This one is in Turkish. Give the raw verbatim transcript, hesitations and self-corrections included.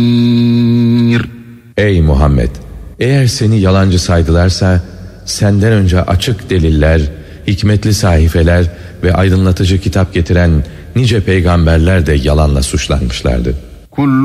Ey Muhammed! Eğer seni yalancı saydılarsa, senden önce açık deliller, hikmetli sahifeler ve aydınlatıcı kitap getiren nice peygamberler de yalanla suçlanmışlardı.